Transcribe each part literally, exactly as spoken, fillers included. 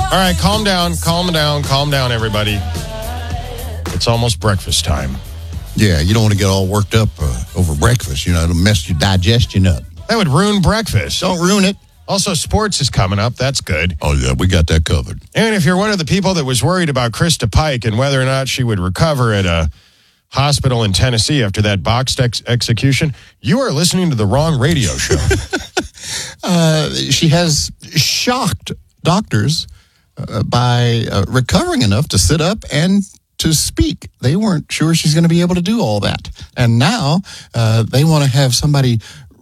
All right, calm down, calm down, calm down, everybody. It's almost breakfast time. Yeah, you don't want to get all worked up uh, over breakfast. You know, it'll mess your digestion up. That would ruin breakfast. Don't ruin it. Also, sports is coming up. That's good. Oh, yeah, we got that covered. And if you're one of the people that was worried about Krista Pike and whether or not she would recover at a hospital in Tennessee after that boxed ex- execution, you are listening to the wrong radio show. uh, she has shocked doctors uh, by uh, recovering enough to sit up and to speak. They weren't sure she's going to be able to do all that. And now uh, they want to have somebody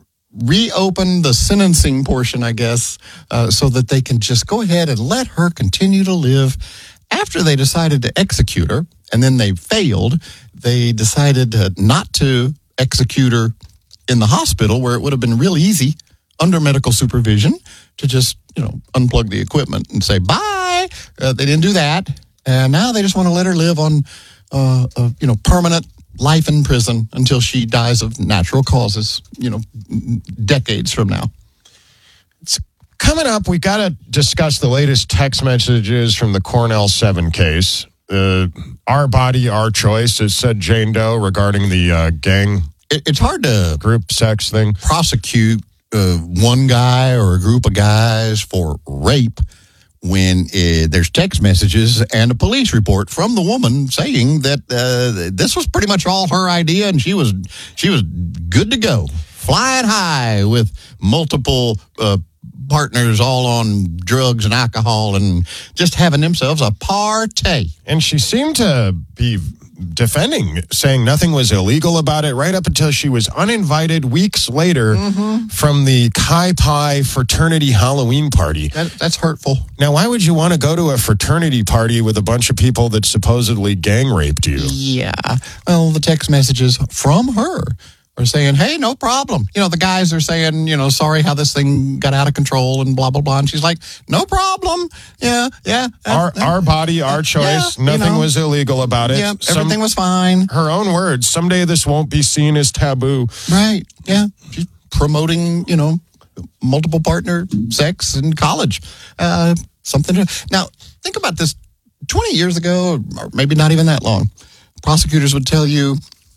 reopen the sentencing portion, I guess, uh, so that they can just go ahead and let her continue to live. After they decided to execute her, and then they failed, they decided uh, not to execute her in the hospital, where it would have been real easy under medical supervision to just, you know, unplug the equipment and say bye. Uh, they didn't do that, and now they just want to let her live on, uh, uh, you know, permanent life in prison until she dies of natural causes, you know, decades from now. It's coming up. We got to discuss the latest text messages from the Cornell seven case. Uh, our body, our choice, as said Jane Doe regarding the uh, gang. It, it's hard to group sex thing. Prosecute uh, one guy or a group of guys for rape when uh, there's text messages and a police report from the woman saying that uh, this was pretty much all her idea, and she was she was good to go, flying high with multiple uh, partners, all on drugs and alcohol, and just having themselves a party. And she seemed to be defending, saying nothing was illegal about it, right up until she was uninvited weeks later mm-hmm. from the Chi Pi fraternity Halloween party. That, that's hurtful. Now, why would you want to go to a fraternity party with a bunch of people that supposedly gang raped you? Yeah. Well, the text messages from her are saying, hey, no problem. You know, the guys are saying, you know, sorry how this thing got out of control and blah, blah, blah. And she's like, no problem. Yeah, yeah. Our uh, our body, our choice. Yeah, nothing you know, was illegal about it. Yeah, Some, everything was fine. Her own words. Someday this won't be seen as taboo. Right, yeah. She's promoting, you know, multiple partner sex in college. Uh, something. To, now, think about this. twenty years ago, or maybe not even that long, prosecutors would tell you,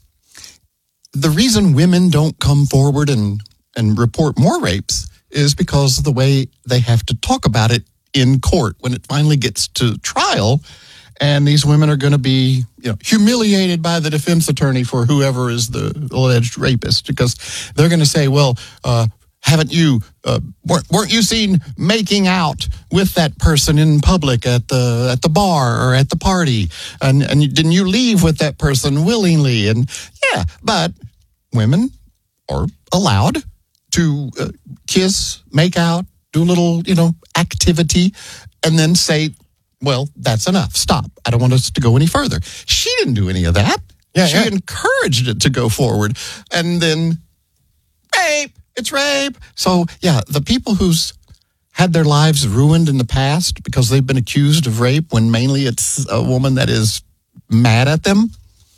the reason women don't come forward and, and report more rapes is because of the way they have to talk about it in court when it finally gets to trial. And these women are going to be, you know, humiliated by the defense attorney for whoever is the alleged rapist, because they're going to say, well, uh, haven't you, uh, weren't, weren't you seen making out with that person in public at the at the bar or at the party? And, and didn't you leave with that person willingly? And yeah, but women are allowed to uh, kiss, make out, do a little, you know, activity, and then say, well, that's enough. Stop. I don't want us to go any further. She didn't do any of that. Yeah, she yeah. encouraged it to go forward. And then rape. It's rape. So, yeah, the people who's had their lives ruined in the past because they've been accused of rape when mainly it's a woman that is mad at them,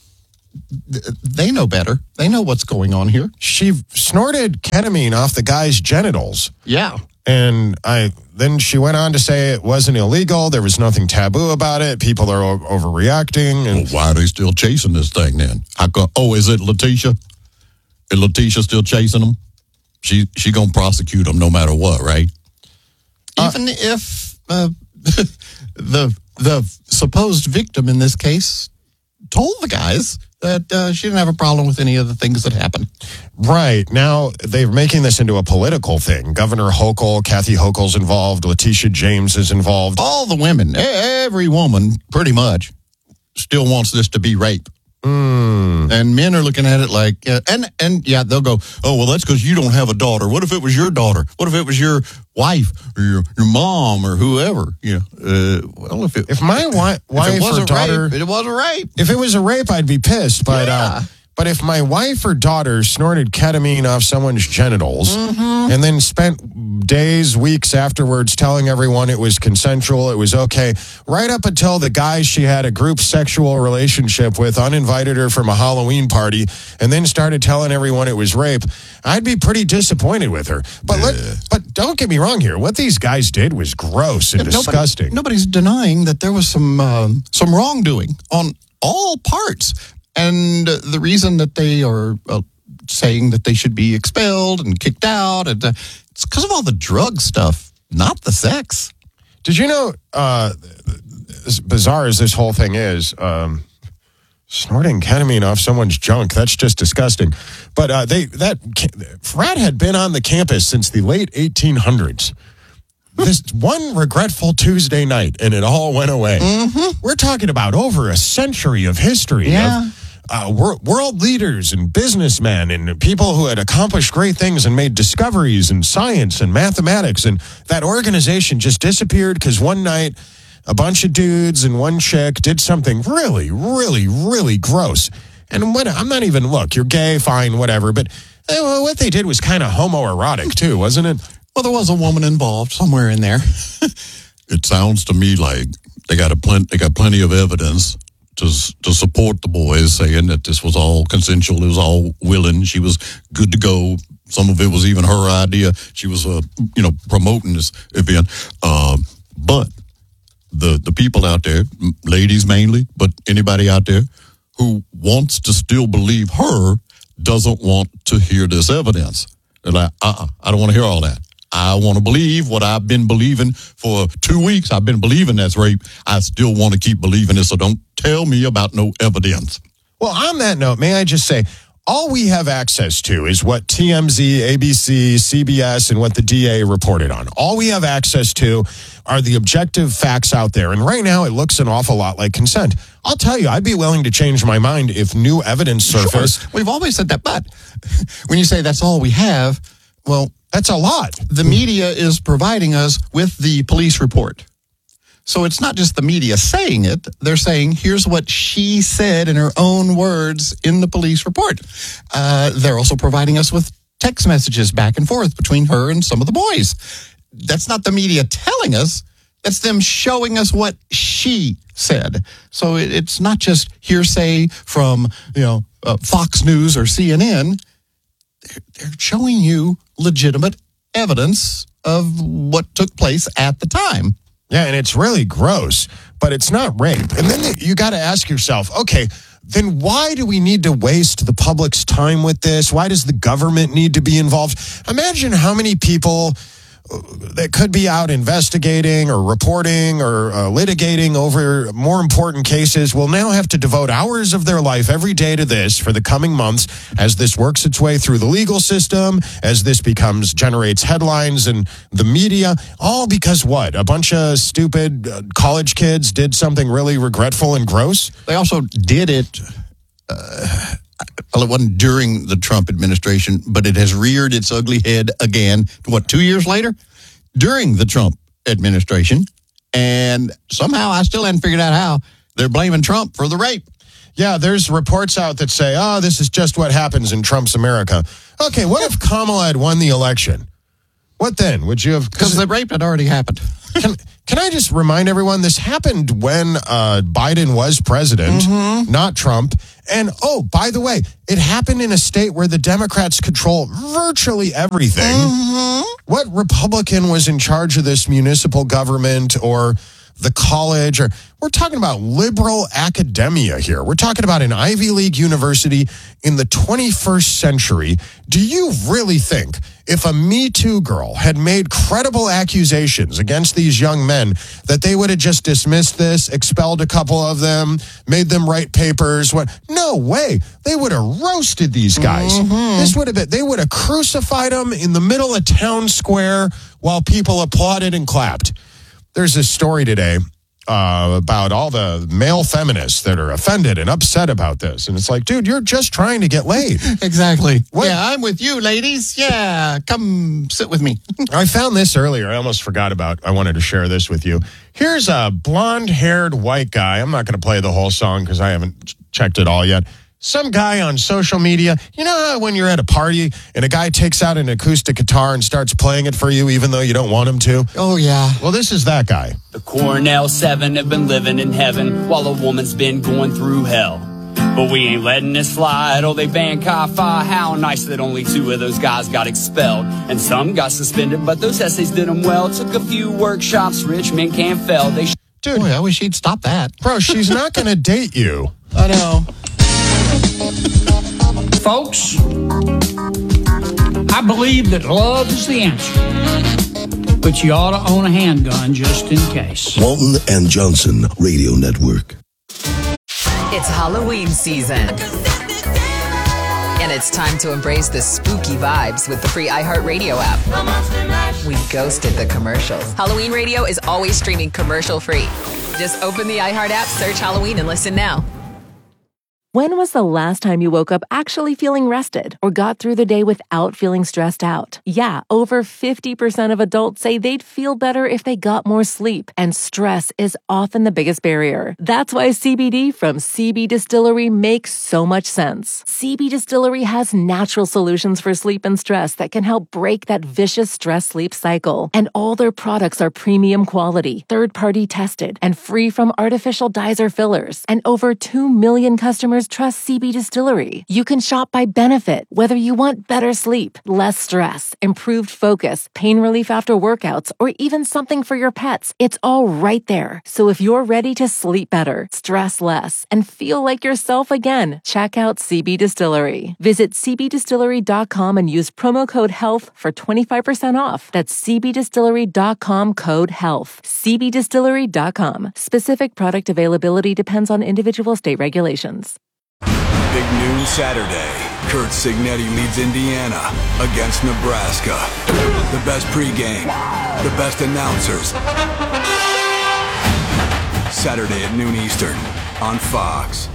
they know better. They know what's going on here. She snorted ketamine off the guy's genitals. Yeah. And I then she went on to say it wasn't illegal. There was nothing taboo about it. People are o- overreacting. And well, why are they still chasing this thing then? I go, oh, is it Letitia? Is Letitia still chasing them? She she gonna prosecute them no matter what, right? Uh, Even if uh, the the supposed victim in this case told the guys that uh, she didn't have a problem with any of the things that happened. Right. Now, they're making this into a political thing. Governor Hochul, Kathy Hochul's involved. Letitia James is involved. All the women, every woman, pretty much, still wants this to be rape. Mm. And men are looking at it like, uh, and, and yeah, they'll go, oh, well, that's because you don't have a daughter. What if it was your daughter? What if it was your wife or your, your mom or whoever? You know, uh, well, if it, if my wi- wife if it was or a daughter, rape, it was a rape. If it was a rape, I'd be pissed. But yeah. uh, But if my wife or daughter snorted ketamine off someone's genitals mm-hmm. and then spent days, weeks afterwards telling everyone it was consensual, it was okay, right up until the guy she had a group sexual relationship with uninvited her from a Halloween party and then started telling everyone it was rape, I'd be pretty disappointed with her. But yeah. let, but don't get me wrong here. What these guys did was gross and Nobody, disgusting. Nobody's denying that there was some uh, some wrongdoing on all parts. And the reason that they are uh, saying that they should be expelled and kicked out, and, uh, it's because of all the drug stuff, not the sex. Did you know, uh, as bizarre as this whole thing is, um, snorting ketamine off someone's junk, that's just disgusting. But uh, they that frat had been on the campus since the late eighteen hundreds. This one regretful Tuesday night, and it all went away. Mm-hmm. We're talking about over a century of history yeah. of uh, wor- world leaders and businessmen and people who had accomplished great things and made discoveries in science and mathematics. And that organization just disappeared because one night a bunch of dudes and one chick did something really, really, really gross. And what, I'm not even, look, you're gay, fine, whatever. But uh, what they did was kind of homoerotic, too, wasn't it? Well, there was a woman involved somewhere in there. It sounds to me like they got a plen- they got plenty of evidence to to support the boys saying that this was all consensual. It was all willing. She was good to go. Some of it was even her idea. She was, uh, you know, promoting this event. Uh, but the the people out there, ladies mainly, but anybody out there who wants to still believe her doesn't want to hear this evidence. They're like, uh-uh, I don't want to hear all that. I want to believe what I've been believing for two weeks. I've been believing that's rape. I still want to keep believing it, so don't tell me about no evidence. Well, on that note, may I just say, all we have access to is what T M Z, A B C, C B S, and what the D A reported on. All we have access to are the objective facts out there. And right now, it looks an awful lot like consent. I'll tell you, I'd be willing to change my mind if new evidence surfaced. Sure. We've always said that, but when you say that's all we have, well, that's a lot. The media is providing us with the police report. So it's not just the media saying it. They're saying, here's what she said in her own words in the police report. Uh, they're also providing us with text messages back and forth between her and some of the boys. That's not the media telling us. That's them showing us what she said. So it, it's not just hearsay from, you know, uh, Fox News or C N N. They're, they're showing you legitimate evidence of what took place at the time. Yeah, and it's really gross, but it's not rape. And then you got to ask yourself, okay, then why do we need to waste the public's time with this? Why does the government need to be involved? Imagine how many people that could be out investigating or reporting or uh, litigating over more important cases will now have to devote hours of their life every day to this for the coming months as this works its way through the legal system, as this becomes, generates headlines and the media, all because what? A bunch of stupid uh, college kids did something really regretful and gross? They also did it, uh, well, it wasn't during the Trump administration, but it has reared its ugly head again, what, two years later? During the Trump administration. And somehow I still haven't figured out how they're blaming Trump for the rape. Yeah, there's reports out that say, oh, this is just what happens in Trump's America. Okay, what if Kamala had won the election? What then? Would you have... Because the rape had already happened. Can, can I just remind everyone, this happened when uh, Biden was president, mm-hmm. not Trump. And, oh, by the way, it happened in a state where the Democrats control virtually everything. Mm-hmm. What Republican was in charge of this municipal government or the college? Or we're talking about liberal academia here. We're talking about an Ivy League university in the twenty-first century. Do you really think if a Me Too girl had made credible accusations against these young men that they would have just dismissed this, expelled a couple of them, made them write papers? What? No way. They would have roasted these guys. Mm-hmm. This would have been, they would have crucified them in the middle of town square while people applauded and clapped. There's this story today uh, about all the male feminists that are offended and upset about this. And it's like, dude, you're just trying to get laid. Exactly. What? Yeah, I'm with you, ladies. Yeah, come sit with me. I found this earlier. I almost forgot about, I wanted to share this with you. Here's a blonde-haired white guy. I'm not going to play the whole song because I haven't checked it all yet. Some guy on social media, you know how when you're at a party and a guy takes out an acoustic guitar and starts playing it for you even though you don't want him to? Oh, yeah. Well, this is that guy. The Cornell Seven have been living in heaven while a woman's been going through hell. But we ain't letting this slide. Oh, they banned Chi-Fi. How nice that only two of those guys got expelled. And some got suspended, but those essays did them well. Took a few workshops, rich men can't fail. They sh- Dude, Boy, I wish he'd stop that. bro, she's not going to date you. I know. Folks, I believe that love is the answer. But you ought to own a handgun just in case. Walton and Johnson Radio Network. It's Halloween season. And it's time to embrace the spooky vibes with the free iHeartRadio app. We ghosted the commercials. Halloween radio is always streaming commercial free. Just open the iHeart app, search Halloween, and listen now. When was the last time you woke up actually feeling rested or got through the day without feeling stressed out? Yeah, over fifty percent of adults say they'd feel better if they got more sleep, and stress is often the biggest barrier. That's why C B D from C B Distillery makes so much sense. C B Distillery has natural solutions for sleep and stress that can help break that vicious stress-sleep cycle. And all their products are premium quality, third-party tested, and free from artificial dyes or fillers. And over two million customers trust C B Distillery. You can shop by benefit, whether you want better sleep, less stress, improved focus, pain relief after workouts, or even something for your pets. It's all right there. So if you're ready to sleep better, stress less, and feel like yourself again, check out C B Distillery. Visit c b distillery dot com and use promo code HEALTH for twenty-five percent off. That's c b distillery dot com code HEALTH. c b distillery dot com. Specific product availability depends on individual state regulations. Big news Saturday. Kurt Signetti leads Indiana against Nebraska. The best pregame, the best announcers. Saturday at noon Eastern on Fox.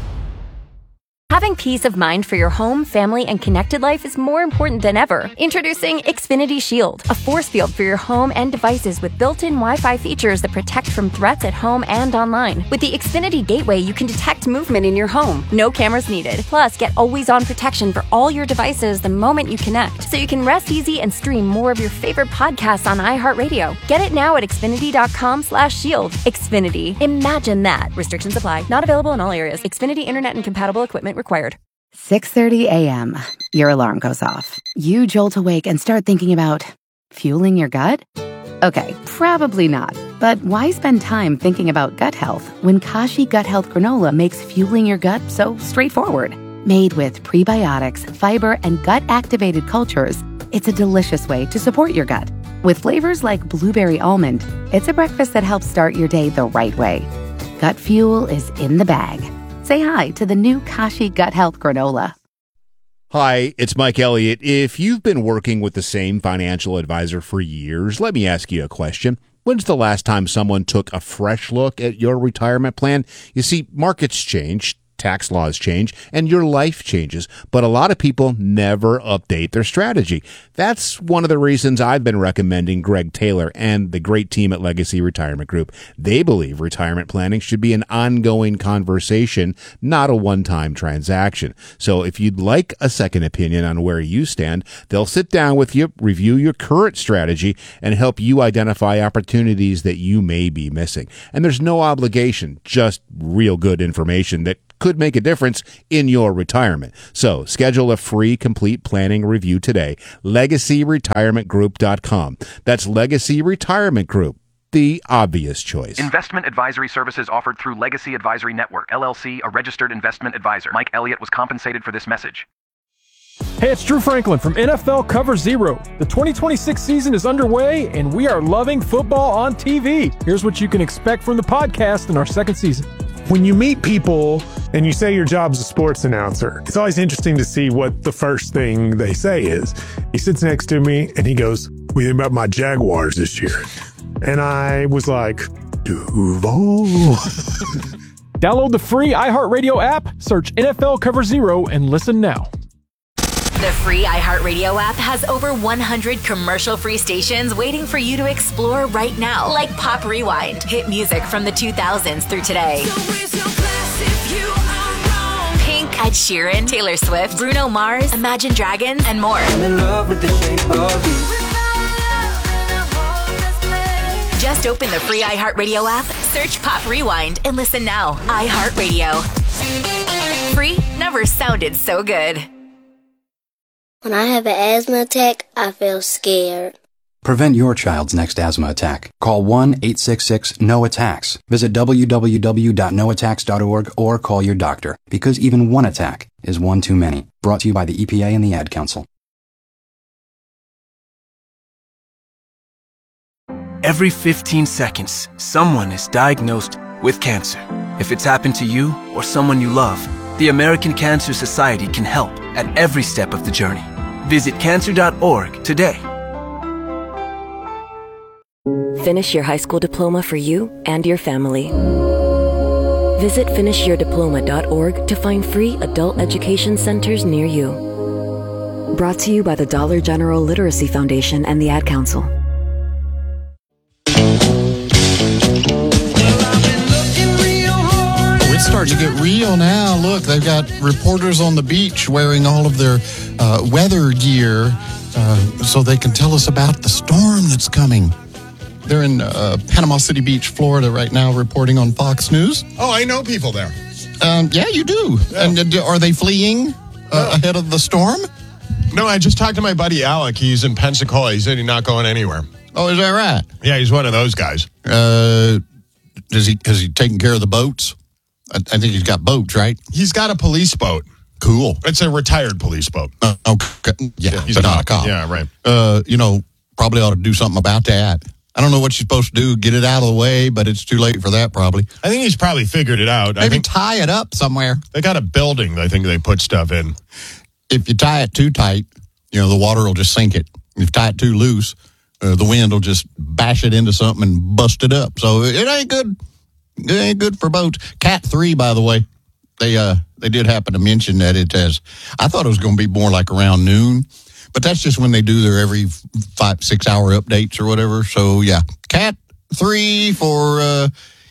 Having peace of mind for your home, family, and connected life is more important than ever. Introducing Xfinity Shield, a force field for your home and devices with built-in Wi-Fi features that protect from threats at home and online. With the Xfinity Gateway, you can detect movement in your home. No cameras needed. Plus, get always-on protection for all your devices the moment you connect, so you can rest easy and stream more of your favorite podcasts on iHeartRadio. Get it now at xfinity dot com slash shield. Xfinity. Imagine that. Restrictions apply. Not available in all areas. Xfinity Internet and compatible equipment required. six thirty a.m. Your alarm goes off. You jolt awake and start thinking about fueling your gut? Okay, probably not. But why spend time thinking about gut health when Kashi Gut Health Granola makes fueling your gut so straightforward? Made with prebiotics, fiber, and gut-activated cultures, it's a delicious way to support your gut. With flavors like blueberry almond, it's a breakfast that helps start your day the right way. Gut fuel is in the bag. Say hi to the new Kashi Gut Health Granola. Hi, it's Mike Elliott. If you've been working with the same financial advisor for years, let me ask you a question. When's the last time someone took a fresh look at your retirement plan? You see, markets change, tax laws change, and your life changes, but a lot of people never update their strategy. That's one of the reasons I've been recommending Greg Taylor and the great team at Legacy Retirement Group. They believe retirement planning should be an ongoing conversation, not a one-time transaction. So if you'd like a second opinion on where you stand, they'll sit down with you, review your current strategy, and help you identify opportunities that you may be missing. And there's no obligation, just real good information that could make a difference in your retirement. So schedule a free complete planning review today. legacy retirement group dot com. That's Legacy Retirement Group, the obvious choice. Investment advisory services offered through Legacy Advisory Network, L L C, a registered investment advisor. Mike Elliott was compensated for this message. Hey, it's Drew Franklin from N F L Cover Zero. The twenty twenty-six season is underway, and we are loving football on T V. Here's what you can expect from the podcast in our second season. When you meet people and you say your job's a sports announcer, it's always interesting to see what the first thing they say is. He sits next to me and he goes, "What do you think about my Jaguars this year?" And I was like, Duval. Download the free iHeartRadio app, search N F L Cover Zero, and listen now. The free iHeartRadio app has over one hundred commercial-free stations waiting for you to explore right now, like Pop Rewind, hit music from the two thousands through today. So raise your glass if you are wrong. Pink Ed Sheeran, Taylor Swift, Bruno Mars, Imagine Dragons, and more. I'm in love with the shape of you. Just open the free iHeartRadio app, search Pop Rewind, and listen now. iHeartRadio. Free never sounded so good. When I have an asthma attack, I feel scared. Prevent your child's next asthma attack. Call one eight six six N O attacks. Visit w w w dot no attacks dot org or call your doctor, because even one attack is one too many. Brought to you by the E P A and the Ad Council. Every fifteen seconds, someone is diagnosed with cancer. If it's happened to you or someone you love, the American Cancer Society can help at every step of the journey. Visit cancer dot org today. Finish your high school diploma for you and your family. Visit finish your diploma dot org to find free adult education centers near you. Brought to you by the Dollar General Literacy Foundation and the Ad Council. It's starting to get real now. Look, they've got reporters on the beach wearing all of their uh, weather gear uh, so they can tell us about the storm that's coming. They're in uh, Panama City Beach, Florida right now, reporting on Fox News. Oh, I know people there. Um, yeah, you do. Yeah. And uh, are they fleeing uh, ahead of the storm? No, I just talked to my buddy Alec. He's in Pensacola. He said he's not going anywhere. Oh, is that right? Yeah, he's one of those guys. Uh, does he? Has he taken care of the boats? I, I think he's got boats, right? He's got a police boat. Cool. It's a retired police boat. Uh, okay. Yeah, he's but a not a cop. Yeah, right. Uh, you know, probably ought to do something about that. I don't know what you're supposed to do, get it out of the way, but it's too late for that probably. I think he's probably figured it out. Maybe I think tie it up somewhere. They got a building, I think they put stuff in. If you tie it too tight, you know, the water will just sink it. If you tie it too loose, uh, the wind will just bash it into something and bust it up. So it ain't good. It ain't good for boats. Cat three, by the way, they uh they did happen to mention that it has, I thought it was going to be more like around noon. But that's just when they do their every five, six hour updates or whatever. So, yeah. Cat three for uh,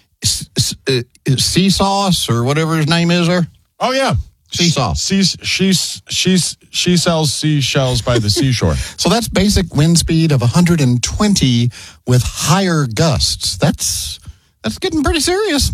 sea sauce or whatever his name is there. Oh, yeah. Sea sauce. She's, she's, she's, she sells seashells by the seashore. So that's basic wind speed of one hundred twenty with higher gusts. That's that's getting pretty serious.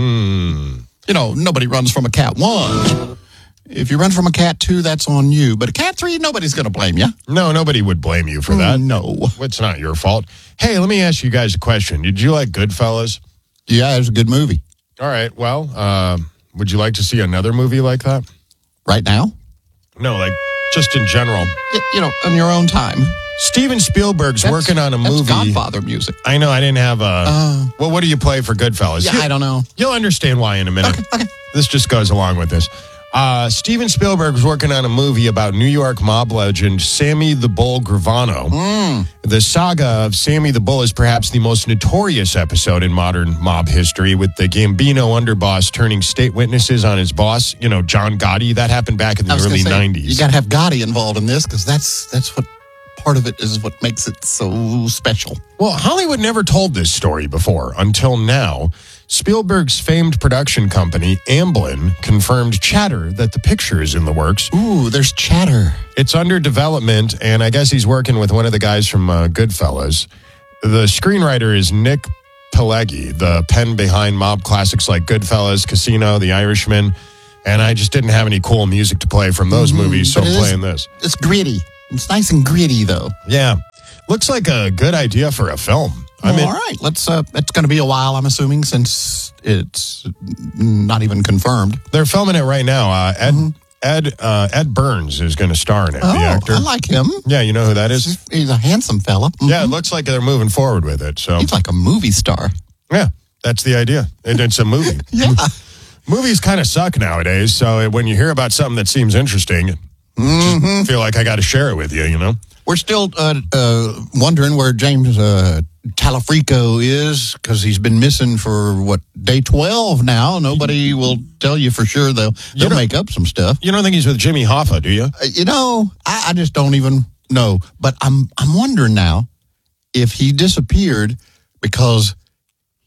Mm. You know, nobody runs from a Cat one. If you run from a Cat two, that's on you. But a Cat three, nobody's going to blame you. No, nobody would blame you for that. No. It's not your fault. Hey, let me ask you guys a question. Did you like Goodfellas? Yeah, it was a good movie. All right. Well, uh, would you like to see another movie like that? Right now? No, like just in general. You know, in your own time. Steven Spielberg's that's, working on a that's movie. Godfather music. I know. I didn't have a. Uh, well, what do you play for Goodfellas? Yeah, you, I don't know. You'll understand why in a minute. Okay, okay. This just goes along with this. Uh, Steven Spielberg's working on a movie about New York mob legend Sammy the Bull Gravano. Mm. The saga of Sammy the Bull is perhaps the most notorious episode in modern mob history, with the Gambino underboss turning state witnesses on his boss, you know, John Gotti. That happened back in the early say, nineties. You got to have Gotti involved in this because that's that's what part of it is what makes it so special. Well, Hollywood never told this story before until now. Spielberg's famed production company, Amblin, confirmed chatter that the picture is in the works. Ooh, there's chatter. It's under development, and I guess he's working with one of the guys from uh, Goodfellas. The screenwriter is Nick Pileggi, the pen behind mob classics like Goodfellas, Casino, The Irishman, and I just didn't have any cool music to play from those mm-hmm, movies, so I'm playing this. It's gritty. It's nice and gritty, though. Yeah. Looks like a good idea for a film. I well, mean, all right. Let's. Uh, it's going to be a while, I'm assuming, since it's not even confirmed. They're filming it right now. Uh, Ed mm-hmm. Ed uh, Ed Burns is going to star in it. Oh, the actor. I like him. Yeah, you know who that is? He's a handsome fella. Mm-hmm. Yeah, it looks like they're moving forward with it. So he's like a movie star. Yeah, that's the idea. And it's a movie. Yeah. Movies kind of suck nowadays. So when you hear about something that seems interesting, mm-hmm. just feel like I got to share it with you. You know. We're still uh, uh, wondering where James uh, Talafrico is because he's been missing for, what, day twelve now. Nobody will tell you for sure. They'll, they'll make up some stuff. You don't think he's with Jimmy Hoffa, do you? Uh, you know, I, I just don't even know. But I'm I'm wondering now if he disappeared because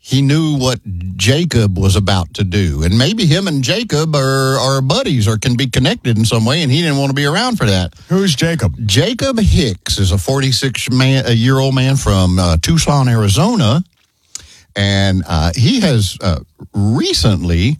he knew what Jacob was about to do. And maybe him and Jacob are, are buddies or can be connected in some way, and he didn't want to be around for that. Who's Jacob? Jacob Hicks is a forty-six-year-old man from uh, Tucson, Arizona, and uh, he has uh, recently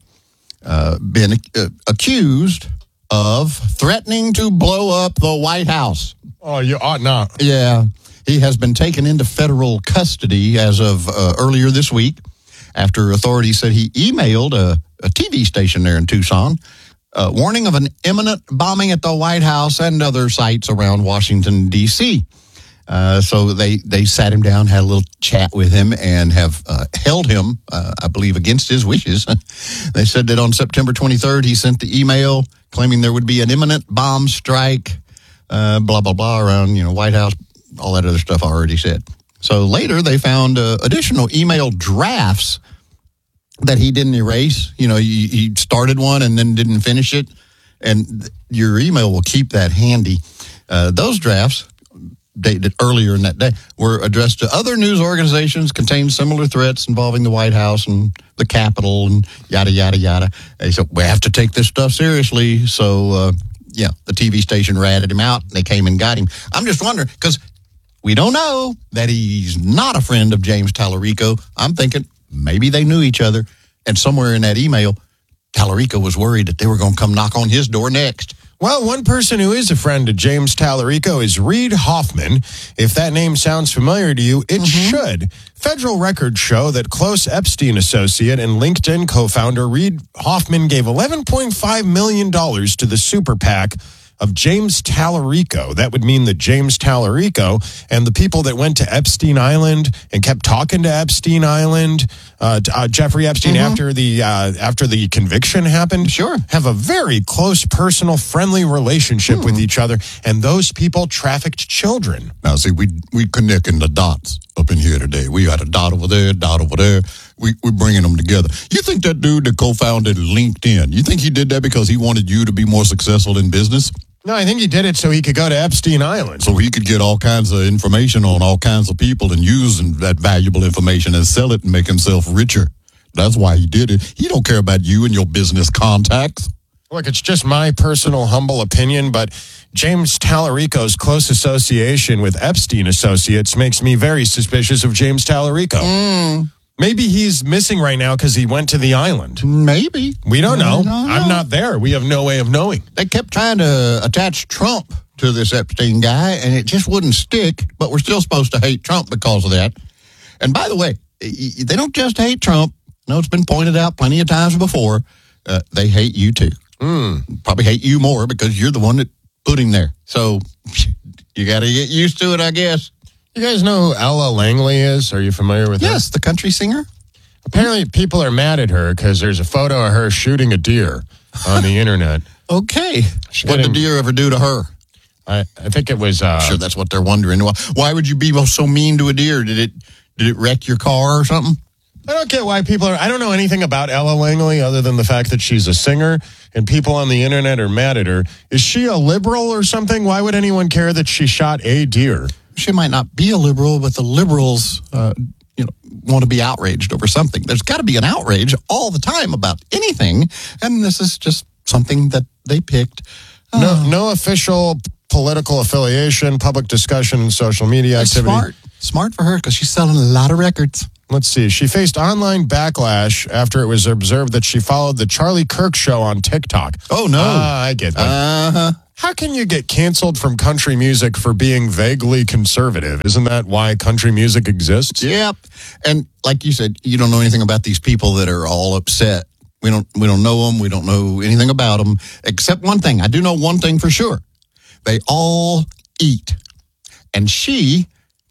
uh, been uh, accused of threatening to blow up the White House. Oh, you ought not. Yeah. He has been taken into federal custody as of uh, earlier this week after authorities said he emailed a, a T V station there in Tucson, uh, warning of an imminent bombing at the White House and other sites around Washington, D C Uh, so they, they sat him down, had a little chat with him, and have uh, held him, uh, I believe, against his wishes. They said that on September twenty-third, he sent the email claiming there would be an imminent bomb strike, uh, blah, blah, blah, around, you know, White House, all that other stuff I already said. So later they found uh, additional email drafts that he didn't erase. You know, he, he started one and then didn't finish it. And th- your email will keep that handy. Uh, those drafts, dated earlier in that day, were addressed to other news organizations, contained similar threats involving the White House and the Capitol and yada, yada, yada. They said, we have to take this stuff seriously. So, uh, yeah, the T V station ratted him out and they came and got him. I'm just wondering, because we don't know that he's not a friend of James Tallarico. I'm thinking maybe they knew each other, and somewhere in that email, Tallarico was worried that they were going to come knock on his door next. Well, one person who is a friend of James Tallarico is Reid Hoffman. If that name sounds familiar to you, it mm-hmm. should. Federal records show that close Epstein associate and LinkedIn co-founder Reid Hoffman gave eleven point five million dollars to the super PAC of James Tallarico. That would mean that James Tallarico and the people that went to Epstein Island and kept talking to Epstein Island, uh, uh, Jeffrey Epstein, mm-hmm. after the uh, after the conviction happened, sure, have a very close, personal, friendly relationship mm. with each other. And those people trafficked children. Now, see, we we connecting the dots up in here today. We got a dot over there, dot over there. We, we're bringing them together. You think that dude that co-founded LinkedIn, you think he did that because he wanted you to be more successful in business? No, I think he did it so he could go to Epstein Island. So he could get all kinds of information on all kinds of people and use that valuable information and sell it and make himself richer. That's why he did it. He don't care about you and your business contacts. Look, it's just my personal humble opinion, but James Tallarico's close association with Epstein Associates makes me very suspicious of James Tallarico. Mm. Maybe he's missing right now because he went to the island. Maybe. We don't know. don't know. I'm not there. We have no way of knowing. They kept trying to attach Trump to this Epstein guy, and it just wouldn't stick, but we're still supposed to hate Trump because of that. And by the way, they don't just hate Trump. No, it's been pointed out plenty of times before. Uh, they hate you, too. Mm. Probably hate you more because you're the one that put him there. So you got to get used to it, I guess. You guys know who Ella Langley is? Are you familiar with yes, her? Yes, the country singer. Apparently, people are mad at her because there's a photo of her shooting a deer on the internet. Okay. What did the deer ever do to her? I, I think it was... Uh, I'm sure that's what they're wondering. Why, why would you be so mean to a deer? Did it did it wreck your car or something? I don't get why people are... I don't know anything about Ella Langley other than the fact that she's a singer and people on the internet are mad at her. Is she a liberal or something? Why would anyone care that she shot a deer? She might not be a liberal, but the liberals, uh, you know, want to be outraged over something. There's got to be an outrage all the time about anything, and this is just something that they picked. Uh, no, no official political affiliation, public discussion, and social media activity. Smart, smart for her because she's selling a lot of records. Let's see. She faced online backlash after it was observed that she followed the Charlie Kirk show on TikTok. Oh no, ah, I get that. Uh huh. How can you get canceled from country music for being vaguely conservative? Isn't that why country music exists? Yep. And like you said, you don't know anything about these people that are all upset. We don't we don't know them. We don't know anything about them, except one thing. I do know one thing for sure. They all eat. And she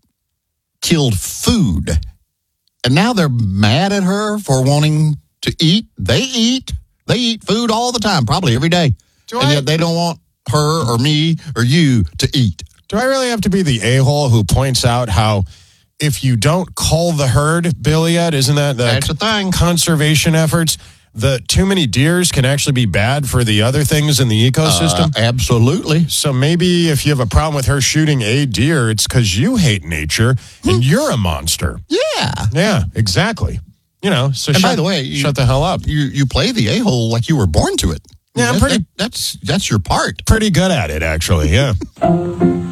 killed food. And now they're mad at her for wanting to eat. They eat. They eat food all the time, probably every day. Do and I- yet they don't want her or me or you to eat. Do I really have to be the a-hole who points out how if you don't cull the herd, Billy, yet, isn't that the That's the thing. conservation efforts? The too many deers can actually be bad for the other things in the ecosystem? Uh, absolutely. So maybe if you have a problem with her shooting a deer, it's because you hate nature and you're a monster. Yeah. Yeah, exactly. You know, so and shut, by the way, you, shut the hell up. You you play the a-hole like you were born to it. Yeah, I'm that, pretty. That, that's that's your part. Pretty good at it, actually. Yeah.